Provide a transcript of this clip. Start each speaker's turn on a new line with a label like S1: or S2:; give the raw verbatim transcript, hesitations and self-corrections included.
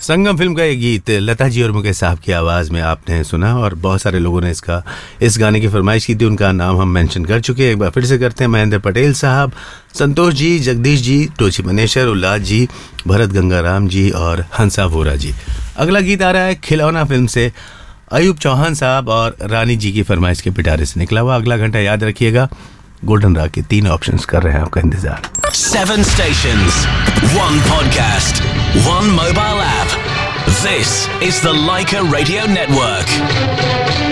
S1: संगम film का ये गीत लता जी और मुकेश साहब की आवाज़ में आपने सुना और बहुत सारे लोगों ने इसका इस गाने की फरमाइश की थी. उनका नाम हम मेंशन कर चुके हैं. एक बार फिर से करते हैं. महेंद्र पटेल साहब, संतोष जी, जगदीश जी, टोची मनेश्वर, उल्लास जी, भरत गंगाराम जी और हंसा वोरा जी. अगला गीत आ रहा है खिलौना फिल्म से. अयूब चौहान साहब और रानी जी की फरमाइश के पिटारे से निकला हुआ. अगला घंटा याद रखिएगा. गोल्डन राग के तीन ऑप्शंस कर रहे हैं आपका इंतजार.
S2: Seven stations, one podcast, one mobile app. This is the Leica Radio Network.